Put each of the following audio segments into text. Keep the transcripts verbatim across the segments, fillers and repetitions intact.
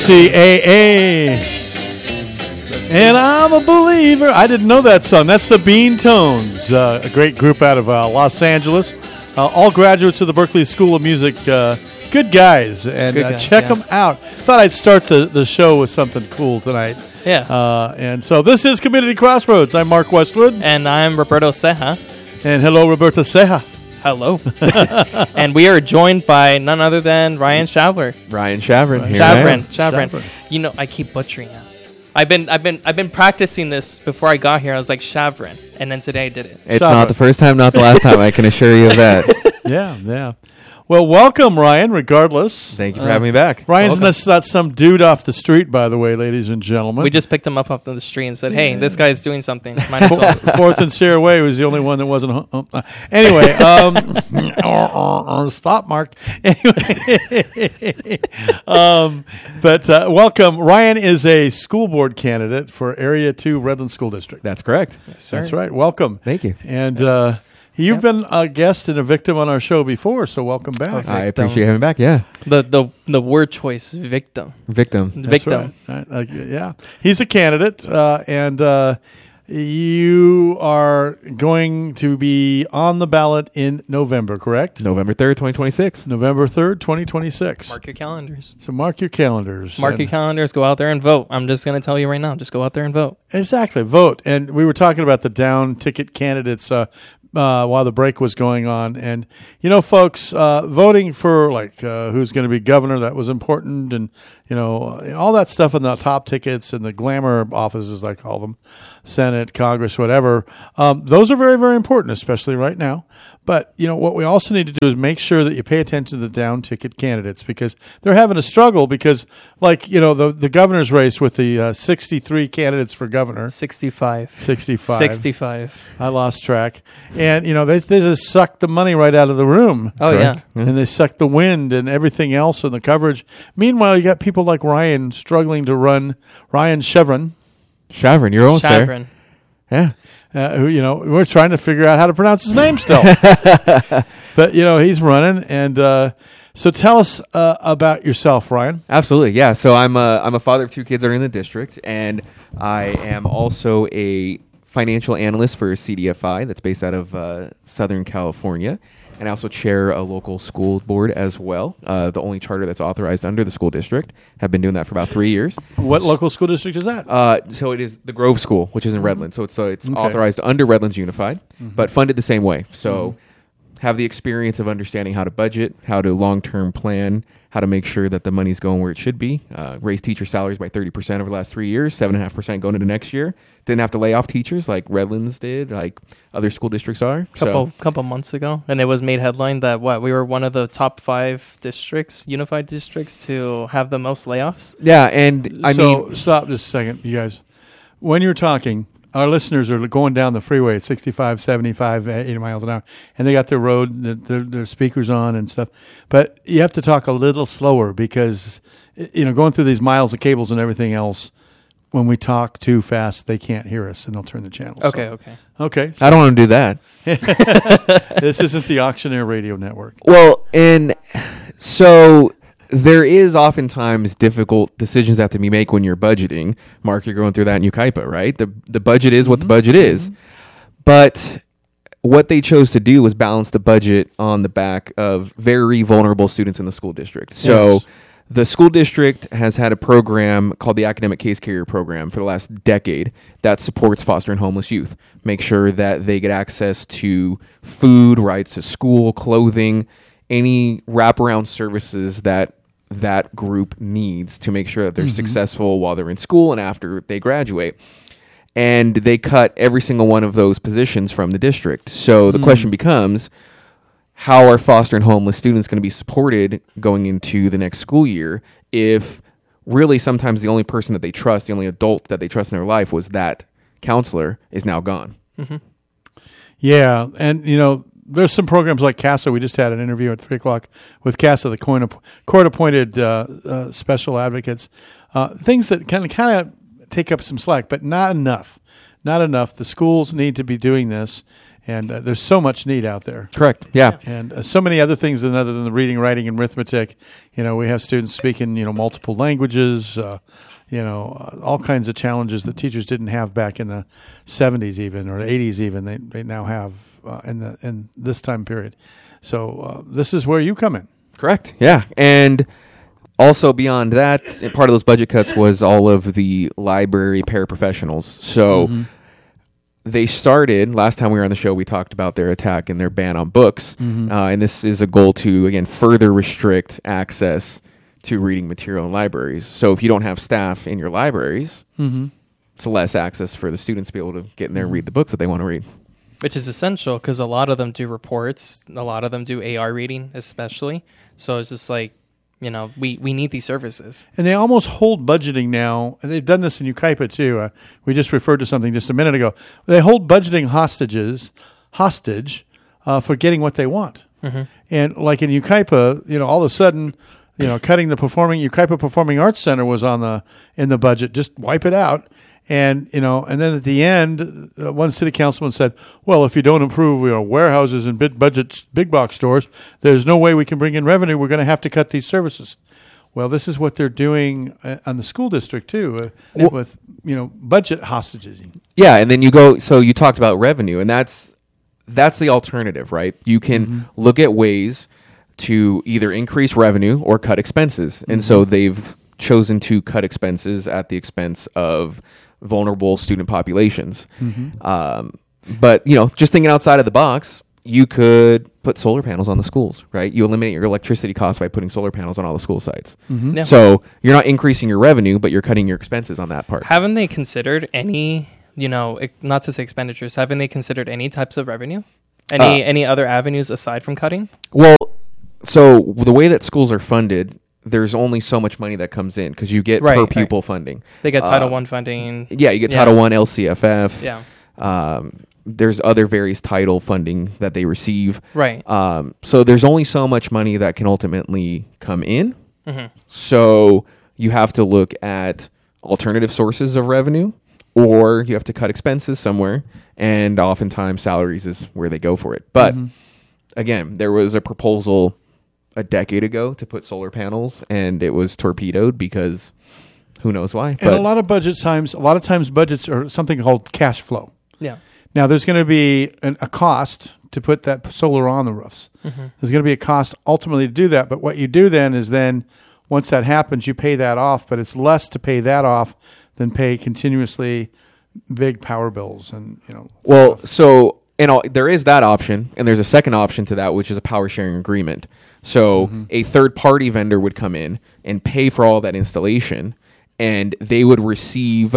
C A A. And I'm a believer. I didn't know that song. That's the Bean Tones, uh, a great group out of uh, Los Angeles. Uh, all graduates of the Berklee School of Music. Uh, good guys. And good uh, guys, check yeah. them out. Thought I'd start the, the show with something cool tonight. Yeah. Uh, and so this is Community Crossroads. I'm Mark Westwood. And I'm Roberto Ceja. And hello, Roberto Ceja. Hello. And we are joined by none other than Ryan Shavler. Ryan Shavrin. Ryan Here I am. Shavrin. Shavrin. Shavrin. You know, I keep butchering that. I've been, I've been, I've been practicing this before I got here. I was like Shavrin, and then today I did it. It's Shavrin. not the first time, not the last time. I can assure you of that. Yeah, yeah. Well, welcome, Ryan, regardless. Thank you for having me back. Ryan's Welcome. not, not some dude off the street, by the way, ladies and gentlemen. We just picked him up off the street and said, "Hey, this guy's doing something. Might as well." Fourth and Sierra Way was the only one that wasn't. Uh, uh, anyway, um, or, or, or stop, Mark. Anyway, um, but uh, welcome. Ryan is a school board candidate for Area Two Redlands School District. That's correct. Yes, sir. That's right. Welcome. Thank you. And uh, you've been a guest and a victim on our show before, so welcome back. Okay. I Victim. appreciate having me back. Yeah. The the the word choice, victim, Victim. That's victim. right. Uh, uh, yeah, he's a candidate, uh, and uh, you are going to be on the ballot in November, correct? November third, twenty twenty-six. November third, twenty twenty-six. Mark your calendars. So mark your calendars. Mark And- your calendars. Go out there and vote. I'm just going to tell you right now. Just go out there and vote. Exactly. Vote. And we were talking about the down ticket candidates uh, uh, while the break was going on. And, you know, folks, uh, voting for, like, uh, who's going to be governor, that was important. And, you know, all that stuff in the top tickets and the glamour offices, I call them, Senate, Congress, whatever. Um, those are very, very important, especially right now. But, you know, what we also need to do is make sure that you pay attention to the down ticket candidates because they're having a struggle because, like, you know, the, the governor's race with the uh, sixty-three candidates for governor. sixty-five. sixty-five. sixty-five. I lost track. And, you know, they, they just sucked the money right out of the room. Oh, Correct. yeah. And they sucked the wind and everything else in the coverage. Meanwhile, you got people like Ryan struggling to run, Ryan Chevron, Shavrin, you're almost Shavrin. there. Yeah. uh, who, you know, we're trying to figure out how to pronounce his name still. But, you know, he's running. And uh, so tell us uh, about yourself, Ryan. Absolutely, yeah. So I'm a, I'm a father of two kids that are in the district, and I am also a financial analyst for C D F I that's based out of uh, Southern California. And I also chair a local school board as well, uh, the only charter that's authorized under the school district. Have been doing that for about three years. What local school district is that? Uh, so it is the Grove School, which is in Redlands. So it's uh, it's Okay. authorized under Redlands Unified, but funded the same way. So have the experience of understanding how to budget, how to long-term plan, how to make sure that the money's going where it should be. Uh, raise teacher salaries by thirty percent over the last three years, seven point five percent going into next year. Didn't have to lay off teachers like Redlands did, like other school districts are. couple So, couple months ago, and it was made headline that what we were one of the top five districts, unified districts, to have the most layoffs. yeah, and I so mean, stop just a second, you guys. When you're talking, our listeners are going down the freeway at sixty-five, seventy-five, eighty miles an hour, and they got their road, their, their, their speakers on and stuff. But you have to talk a little slower because, you know, going through these miles of cables and everything else, when we talk too fast, they can't hear us, and they'll turn the channel. Okay, So- okay. okay. I don't want to do that. This isn't the Auctioneer Radio Network. Well, and so there is oftentimes difficult decisions that have to be made when you're budgeting. Mark, you're going through that in Ukaipa, right? The the budget is what the budget is. But what they chose to do was balance the budget on the back of very vulnerable students in the school district. So Yes. the school district has had a program called the Academic Case Carrier Program for the last decade that supports foster and homeless youth. Make sure that they get access to food, rights to school, clothing, any wraparound services that that group needs to make sure that they're successful while they're in school and after they graduate. And they cut every single one of those positions from the district. So the question becomes, how are foster and homeless students going to be supported going into the next school year if really sometimes the only person that they trust, the only adult that they trust in their life was that counselor is now gone? Yeah, and you know, there's some programs like CASA. We just had an interview at three o'clock with CASA, the court-appointed uh, uh, special advocates. Uh, things that can kind of take up some slack, but not enough. Not enough. The schools need to be doing this, And uh, there's so much need out there. Correct. Yeah. And uh, so many other things than other than the reading, writing, and arithmetic. You know, we have students speaking, you know, multiple languages, uh, you know, uh, all kinds of challenges that teachers didn't have back in the seventies even, or eighties even. They, they now have uh, in the in this time period. So uh, this is where you come in. Correct. Yeah. And also beyond that, part of those budget cuts was all of the library paraprofessionals. So Mm-hmm. they started, last time we were on the show, we talked about their attack and their ban on books. Mm-hmm. Uh, and this is a goal to, again, further restrict access to reading material in libraries. So if you don't have staff in your libraries, Mm-hmm. it's less access for the students to be able to get in there and read the books that they want to read. Which is essential because a lot of them do reports. A lot of them do A R reading, especially. So it's just like, you know, we, we need these services. And they almost hold budgeting now, and they've done this in Ukaipa too. Uh, we just referred to something just a minute ago. They hold budgeting hostages, hostage, uh, for getting what they want. Mm-hmm. And like in Ukaipa, you know, all of a sudden, you know, cutting the performing Ukaipa Performing Arts Center was on the in the budget. Just wipe it out. And, you know, and then at the end, uh, one city councilman said, well, if you don't improve, you know, warehouses and big budget, big box stores, there's no way we can bring in revenue. We're going to have to cut these services. Well, this is what they're doing uh, on the school district, too, uh, Well- with, you know, budget hostages. Yeah, and then you go, so you talked about revenue, and that's that's the alternative, right? You can Mm-hmm. look at ways to either increase revenue or cut expenses. And Mm-hmm. so they've chosen to cut expenses at the expense of vulnerable student populations. Mm-hmm. Um, but, you know, just thinking outside of the box, you could put solar panels on the schools, right? You eliminate your electricity costs by putting solar panels on all the school sites. Mm-hmm. Yeah. So you're not increasing your revenue, but you're cutting your expenses on that part. Haven't they considered any, you know, ex- not to say expenditures, haven't they considered any types of revenue? Any Uh, any other avenues aside from cutting? Well, so the way that schools are funded, there's only so much money that comes in because you get Right, per right. pupil funding. They get Title Uh, One funding. Yeah, you get Yeah. Title One, L C F F. Yeah. Um, there's other various title funding that they receive. Right. Um, so there's only so much money that can ultimately come in. hmm So you have to look at alternative sources of revenue, or you have to cut expenses somewhere, and oftentimes salaries is where they go for it. But Mm-hmm. again, there was a proposal a decade ago to put solar panels, and it was torpedoed because who knows why. And a lot of budget times, a lot of times budgets are something called cash flow. Yeah. Now, there's going to be an, a cost to put that solar on the roofs. Mm-hmm. There's going to be a cost ultimately to do that. But what you do then is then once that happens, you pay that off. But it's less to pay that off than pay continuously big power bills and, you know. Well, stuff. so and all, there is that option, and there's a second option to that, which is a power sharing agreement. So Mm-hmm. a third party vendor would come in and pay for all that installation, and they would receive,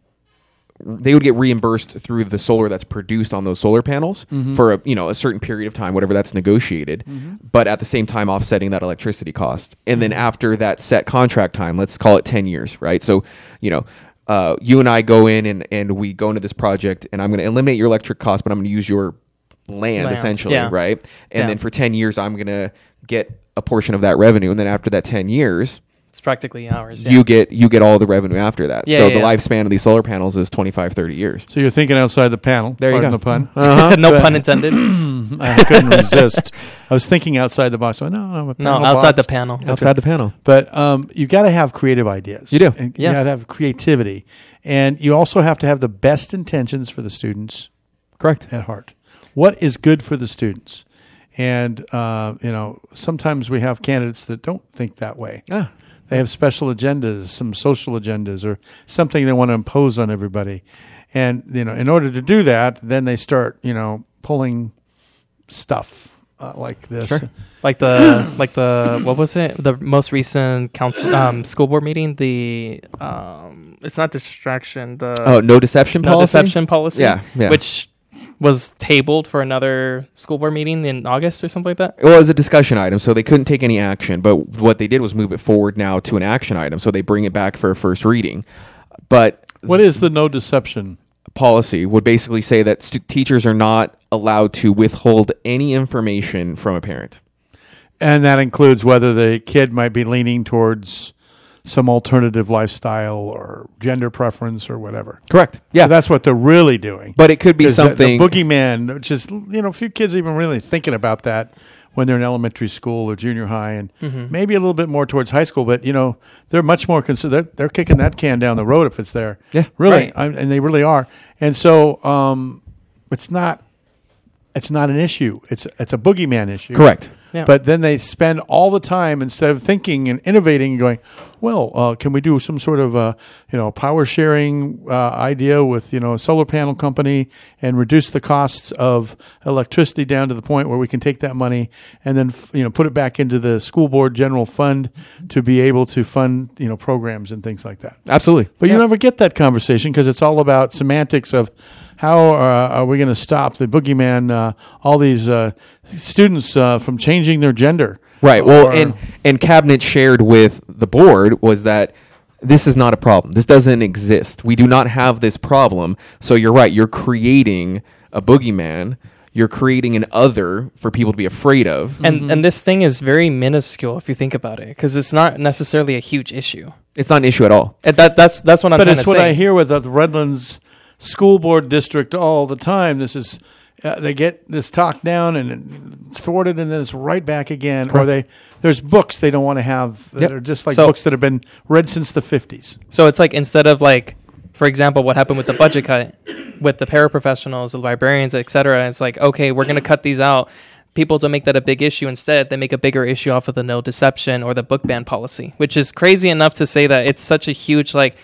they would get reimbursed through the solar that's produced on those solar panels Mm-hmm. for a, you know, a certain period of time, whatever that's negotiated, but at the same time offsetting that electricity cost. And then Mm-hmm. after that set contract time, let's call it ten years, right? So, you know, uh, you and I go in and, and we go into this project, and I'm going to eliminate your electric cost, but I'm going to use your land, Land, essentially, yeah. right? And Yeah. then for ten years, I'm going to get a portion of that revenue. And then after that ten years, It's practically ours. Yeah. you get you get all the revenue after that. Yeah, so yeah, the yeah. lifespan of these solar panels is twenty-five, thirty years. So you're thinking outside the panel. There you Pardon go. the pun. Uh-huh. no But- pun intended. I couldn't resist. I was thinking outside the box. I went, no, no, a No, panel outside box. the panel. Outside the panel. But um, you got to have creative ideas. You do. And Yeah. You got to have creativity. And you also have to have the best intentions for the students Correct. at heart. What is good for the students? And, uh, you know, sometimes we have candidates that don't think that way. Ah. They have special agendas, some social agendas, or something they want to impose on everybody. And, you know, in order to do that, then they start, you know, pulling stuff uh, like this. Sure. Like the like the what was it? The most recent council um, school board meeting. The um, it's not distraction. The Oh, no deception no policy? deception policy. Yeah, yeah. Which was tabled for another school board meeting in August or something like that. Well, it was a discussion item, so they couldn't take any action. But what they did was move it forward now to an action item. So they bring it back for a first reading. But What is the no deception? policy would basically say that st- teachers are not allowed to withhold any information from a parent. And that includes whether the kid might be leaning towards some alternative lifestyle or gender preference or whatever. Correct. Yeah, So that's what they're really doing. but it could be 'Cause the- something. The, boogeyman, which is, you know, a few kids even really thinking about that when they're in elementary school or junior high, and maybe a little bit more towards high school. But you know, they're much more concerned. They're, they're kicking that can down the road if it's there. Yeah, really, right. I, and they really are. And so, um, it's not, it's not an issue. It's it's a boogeyman issue. Correct. Yeah. But then they spend all the time instead of thinking and innovating and going, well, uh, can we do some sort of uh, you know power sharing uh, idea with you know a solar panel company and reduce the costs of electricity down to the point where we can take that money and then f- you know put it back into the school board general fund to be able to fund you know programs and things like that. Absolutely. But you Yeah. never get that conversation because it's all about semantics of how uh, are we going to stop the boogeyman, uh, all these uh, students uh, from changing their gender. Right. Well, Or- and and cabinet shared with the board was that this is not a problem. This doesn't exist. We do not have this problem. So you're right. You're creating a boogeyman. You're creating an other for people to be afraid of. And and this thing is very minuscule if you think about it, because it's not necessarily a huge issue. It's not an issue at all. And that that's that's what I'm but trying it's to what say. I hear with the Redlands School Board District all the time. This is uh, they get this talked down and thwarted, and then it's right back again. Or they there's books they don't want to have that Yep. are just like So- books that have been read since the fifties. So it's like instead of like, for example, what happened with the budget cut with the paraprofessionals, the librarians, et cetera. It's like, okay, we're going to cut these out. People don't make that a big issue. Instead, they make a bigger issue off of the no deception or the book ban policy, which is crazy enough to say that it's such a huge, like,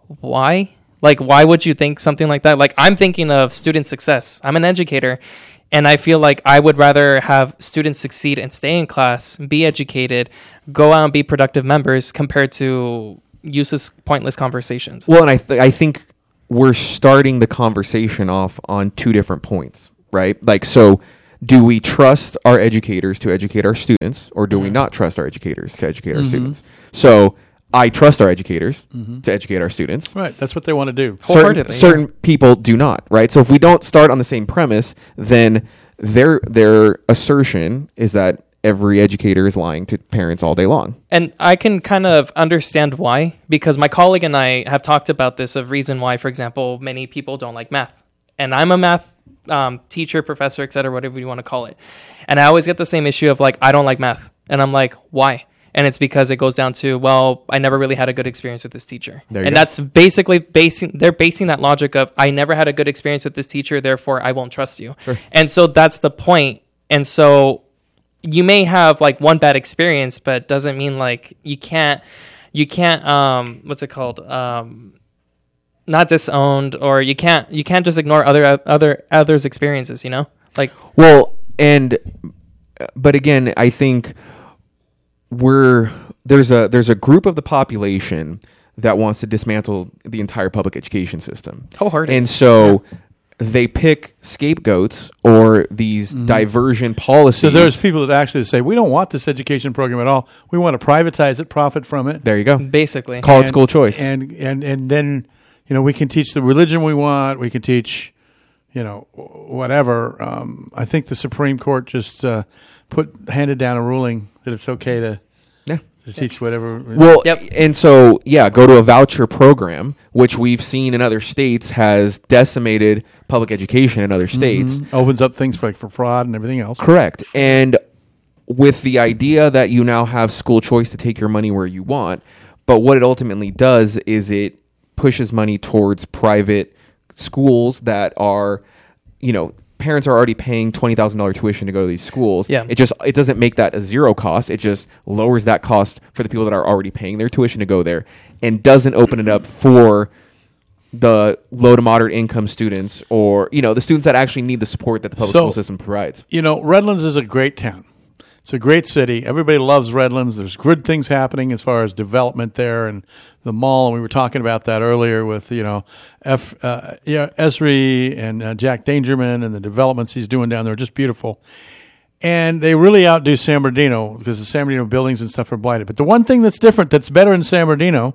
why? Like, why would you think something like that? Like, I'm thinking of student success. I'm an educator. And I feel like I would rather have students succeed and stay in class, be educated, go out and be productive members compared to useless, pointless conversations. Well, and I th- I think we're starting the conversation off on two different points, right? Like, so do we trust our educators to educate our students, or do we not trust our educators to educate our students? So I trust our educators to educate our students. Right, that's what they want to do. Certain, Wholeheartedly, yeah. certain people do not, right? So if we don't start on the same premise, then their their assertion is that every educator is lying to parents all day long. And I can kind of understand why, because my colleague and I have talked about this of reason why, for example, many people don't like math. And I'm a math um, teacher, professor, et cetera, whatever you want to call it. And I always get the same issue of like, I don't like math. And I'm like, why? And it's because it goes down to, well, I never really had a good experience with this teacher. There you and go. that's basically basing, they're basing that logic of, I never had a good experience with this teacher, therefore I won't trust you. Sure. And so that's the point. And so you may have like one bad experience, but doesn't mean like you can't, you can't, um, what's it called? Um, not disowned, or you can't, you can't just ignore other, other, others' experiences, you know? Like, Well, and but again, I think we're there's a there's a group of the population that wants to dismantle the entire public education system. wholeheartedly. And so they pick scapegoats or these diversion policies. So there's people that actually say, we don't want this education program at all. We want to privatize it, profit from it. there you go. basically. Call it And- school choice. And, and, and then, you know, we can teach the religion we want. We can teach, you know, whatever. Um, I think the Supreme Court just uh, put handed down a ruling that it's okay to, Yeah. to teach whatever. Well, Yep. and so, yeah, go to a voucher program, which we've seen in other states has decimated public education in other states. Mhm. Opens up things for, like, for fraud and everything else. Correct. And with the idea that you now have school choice to take your money where you want, but what it ultimately does is it pushes money towards private schools that are, you know, parents are already paying twenty thousand dollars tuition to go to these schools. Yeah. It just, it doesn't make that a zero cost. It just lowers that cost for the people that are already paying their tuition to go there, and doesn't open it up for the low to moderate income students, or, you know, the students that actually need the support that the public So- school system provides. You know, Redlands is a great town. It's a great city. Everybody loves Redlands. There's good things happening as far as development there, and the mall. And we were talking about that earlier with, you know, F, uh, yeah, Esri and uh, Jack Dangerman and the developments he's doing down there are just beautiful. And they really outdo San Bernardino because the San Bernardino buildings and stuff are blighted. But the one thing that's different, that's better in San Bernardino,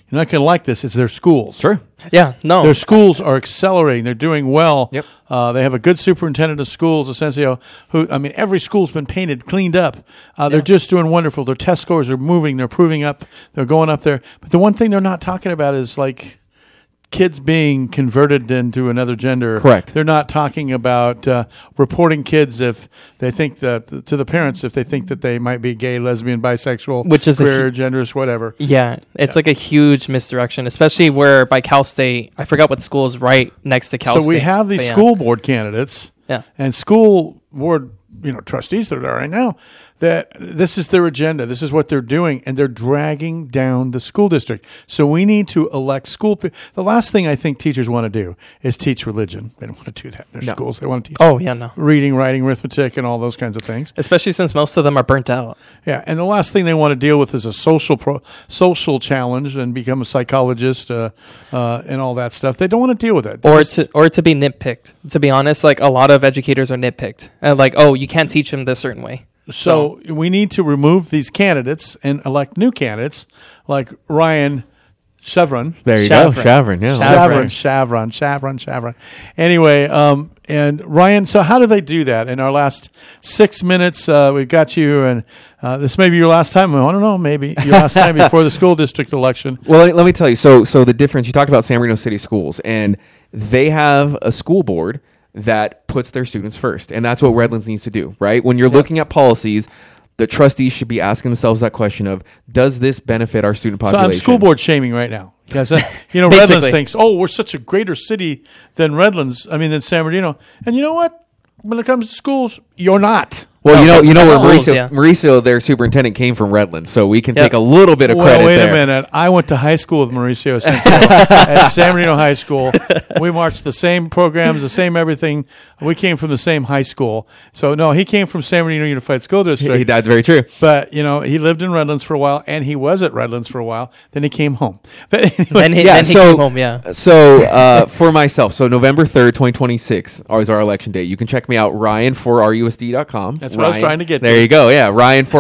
you're not going to like this, is their schools. Sure. Yeah, no. Their schools are accelerating. They're doing well. Yep. Uh, they have a good superintendent of schools, Asensio, who, I mean, every school's been painted, cleaned up. Uh, they're just doing wonderful. Their test scores are moving. They're proving up. They're going up there. But the one thing they're not talking about is, like, kids being converted into another gender. Correct. They're not talking about uh, reporting kids if they think that, to the parents, if they think that they might be gay, lesbian, bisexual, Which is a queer, hu- genders, whatever. Yeah, it's like a huge misdirection, especially where by Cal State, I forgot what school is right next to Cal So State. we have these but yeah. school board candidates Yeah. and school board, you know, trustees that are there right now, that this is their agenda. This is what they're doing, and they're dragging down the school district. So we need to elect school people. The last thing I think teachers want to do is teach religion. They don't want to do that in their No. schools. They want to teach Oh, yeah, no. reading, writing, arithmetic, and all those kinds of things. Especially since most of them are burnt out. Yeah, and the last thing they want to deal with is a social pro, social challenge and become a psychologist uh, uh, and all that stuff. They don't want to deal with it. Or Just- to or to be nitpicked. To be honest, like a lot of educators are nitpicked. And like, oh, you can't teach them this certain way. So we need to remove these candidates and elect new candidates like Ryan Chevron. There you Chavrin. go. Chavrin, yeah. Chevron, Chevron, Chevron, Chevron. Anyway, um, and Ryan, so how do they do that? In our last six minutes, uh, we've got you, and uh, this may be your last time. I don't know, maybe your last time before the school district election. Well, let, let me tell you. So, so the difference. You talked about San Marino City Schools, and they have a school board that puts their students first, and that's what Redlands needs to do. Right? When you're looking at policies, the trustees should be asking themselves that question of, does this benefit our student So population? I'm school board shaming right now. Because, uh, you know, Basically. Redlands thinks, oh, we're such a greater city than Redlands, I mean, than San Bernardino. And you know what? When it comes to schools, you're not. Well, you know, you know where Schools, Mauricio, yeah. Mauricio, their superintendent, came from Redlands, so we can Yep. take a little bit of Well, credit wait there. a minute. I went to high school with Mauricio Asensio at San Bernardino High School. We marched the same programs, the same everything. We came from the same high school. So, no, he came from San Bernardino Unified School District. He, that's very true. But, you know, he lived in Redlands for a while, and he was at Redlands for a while. Then he came home. But anyway, Then he, Yeah, then he so- came home, yeah. So uh, for myself, so November third, twenty twenty-six is our election day. You can check me out, Ryan for R U S D dot com. That's what I was trying to get to. There you go. Yeah, Ryan for